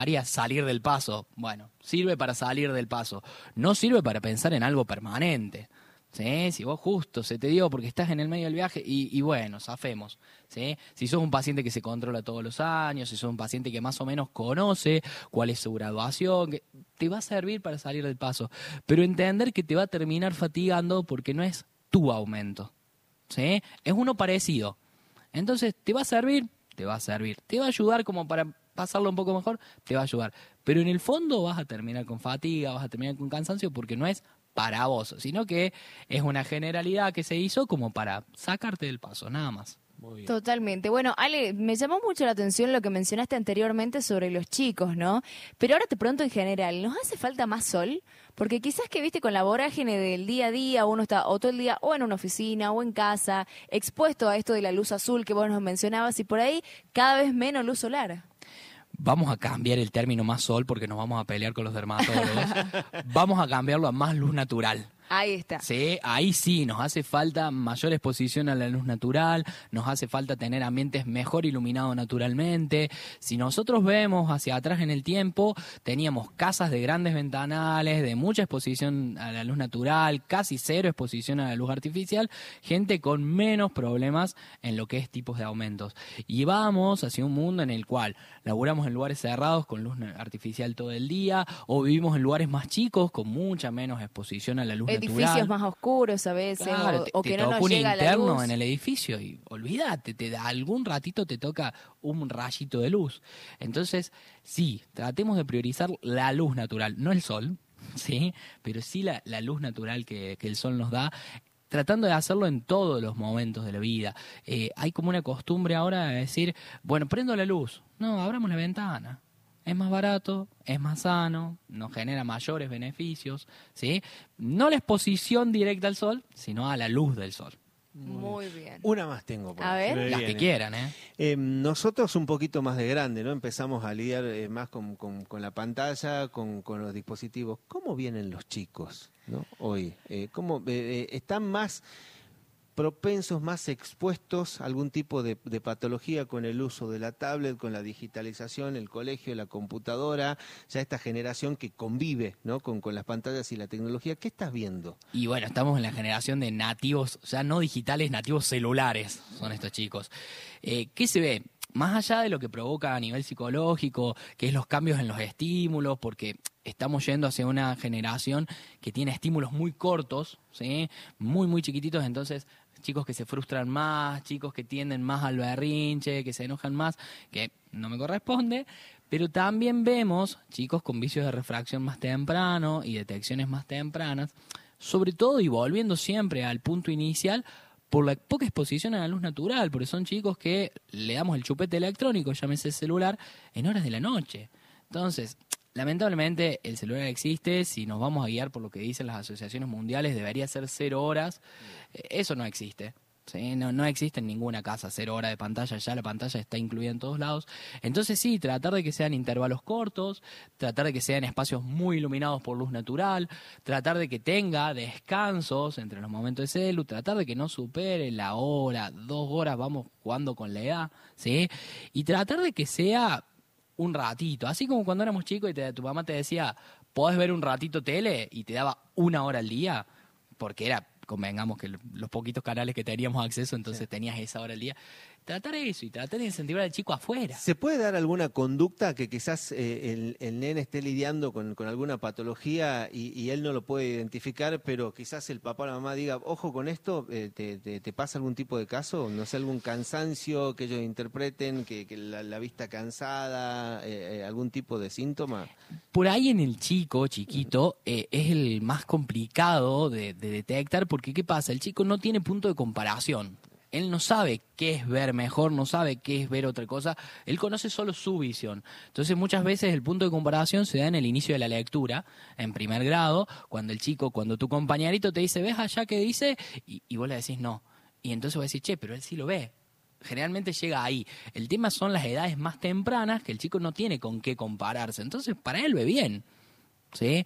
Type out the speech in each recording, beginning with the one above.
salir del paso. Bueno, sirve para salir del paso. No sirve para pensar en algo permanente. ¿Sí? Si vos justo se te dio porque estás en el medio del viaje y bueno, zafemos, ¿sí? Si sos un paciente que se controla todos los años, si sos un paciente que más o menos conoce cuál es su graduación, que te va a servir para salir del paso, pero entender que te va a terminar fatigando porque no es tu aumento, ¿sí? Es uno parecido. Entonces, ¿te va a servir? Te va a servir. ¿Te va a ayudar como para pasarlo un poco mejor? Te va a ayudar. Pero en el fondo vas a terminar con fatiga, vas a terminar con cansancio porque no es para vos, sino que es una generalidad que se hizo como para sacarte del paso, nada más. Muy bien. Totalmente. Bueno, Ale, me llamó mucho la atención lo que mencionaste anteriormente sobre los chicos, ¿no? Pero ahora te pregunto en general, ¿nos hace falta más sol? Porque quizás que, viste, con la vorágine del día a día, uno está o todo el día o en una oficina o en casa, expuesto a esto de la luz azul que vos nos mencionabas y por ahí cada vez menos luz solar. Vamos a cambiar el término más sol porque nos vamos a pelear con los dermatólogos. Vamos a cambiarlo a más luz natural. Ahí está. Sí, ahí sí, nos hace falta mayor exposición a la luz natural, nos hace falta tener ambientes mejor iluminados naturalmente. Si nosotros vemos hacia atrás en el tiempo, teníamos casas de grandes ventanales, de mucha exposición a la luz natural, casi cero exposición a la luz artificial, gente con menos problemas en lo que es tipos de aumentos. Y vamos hacia un mundo en el cual laburamos en lugares cerrados con luz artificial todo el día, o vivimos en lugares más chicos con mucha menos exposición a la luz natural. Edificios más oscuros a veces, claro, o que no tocó nos un llega la interno luz. en el edificio y olvídate, te da algún ratito te toca un rayito de luz. Entonces, sí, tratemos de priorizar la luz natural, no el sol, sí, pero sí la luz natural que el sol nos da, tratando de hacerlo en todos los momentos de la vida. Hay como una costumbre ahora de decir, bueno, prendo la luz, no, abramos la ventana. Es más barato, es más sano, nos genera mayores beneficios, ¿sí? No la exposición directa al sol, sino a la luz del sol. Muy bien. Una más tengo. A ver. Me Las que viene. quieran, Nosotros un poquito más de grande, ¿no? Empezamos a lidiar más con la pantalla, con los dispositivos. ¿Cómo vienen los chicos, ¿no? Hoy? ¿Cómo están más propensos, más expuestos a algún tipo de patología con el uso de la tablet, con la digitalización, el colegio, la computadora, ya esta generación que convive, ¿no? con las pantallas y la tecnología? ¿Qué estás viendo? Y bueno, estamos en la generación de nativos, ya no digitales, nativos celulares, son estos chicos. ¿Qué se ve? Más allá de lo que provoca a nivel psicológico, que es los cambios en los estímulos, porque estamos yendo hacia una generación que tiene estímulos muy cortos, ¿sí? Muy, muy chiquititos, entonces chicos que se frustran más, chicos que tienden más al berrinche, que se enojan más, que no me corresponde, pero también vemos chicos con vicios de refracción más temprano y detecciones más tempranas, sobre todo y volviendo siempre al punto inicial, por la poca exposición a la luz natural, porque son chicos que le damos el chupete electrónico, llámese celular, en horas de la noche. Entonces, lamentablemente el celular existe, si nos vamos a guiar por lo que dicen las asociaciones mundiales, debería ser 0 horas. Eso no existe. ¿Sí? No existe en ninguna casa 0 horas de pantalla, ya la pantalla está incluida en todos lados. Entonces sí, tratar de que sean intervalos cortos, tratar de que sean espacios muy iluminados por luz natural, tratar de que tenga descansos entre los momentos de celu, tratar de que no supere la hora, 2 horas, vamos jugando con la edad, ¿sí? Y tratar de que sea un ratito, así como cuando éramos chicos y tu mamá te decía, podés ver un ratito tele y te daba 1 hora al día, porque era, convengamos que los poquitos canales que teníamos acceso, entonces tenías esa hora al día. Tratar eso y tratar de incentivar al chico afuera. ¿Se puede dar alguna conducta que quizás el nene esté lidiando con alguna patología y él no lo puede identificar, pero quizás el papá o la mamá diga, ojo con esto, te pasa algún tipo de caso? No sé, algún cansancio que ellos interpreten, que la vista cansada, algún tipo de síntoma. Por ahí en el chiquito, es el más complicado de detectar, porque ¿qué pasa? El chico no tiene punto de comparación. Él no sabe qué es ver mejor, no sabe qué es ver otra cosa, él conoce solo su visión. Entonces muchas veces el punto de comparación se da en el inicio de la lectura, en primer grado, cuando tu compañerito te dice, ¿ves allá qué dice? Y vos le decís no. Y entonces vos decís, che, pero él sí lo ve. Generalmente llega ahí. El tema son las edades más tempranas que el chico no tiene con qué compararse. Entonces para él ve bien, ¿sí?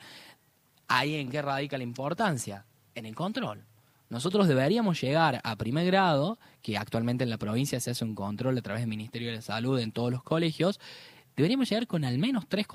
Ahí en qué radica la importancia, en el control. Nosotros deberíamos llegar a primer grado, que actualmente en la provincia se hace un control a través del Ministerio de la Salud en todos los colegios, deberíamos llegar con al menos 3